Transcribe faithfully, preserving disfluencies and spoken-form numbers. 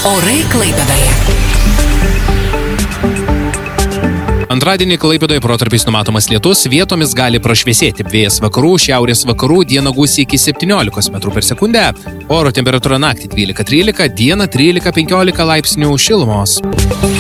Orai Klaipėdoje. Antradienį Klaipėdoje protarpiais numatomas lietus, vietomis gali prašviesėti. Vėjas vakarų, šiaurės vakarų, dieną gūsiai iki septyniolikos metrų per sekundę. Oro temperatūra naktį dvylika trylika, dieną trylika penkiolika laipsnių šilumos.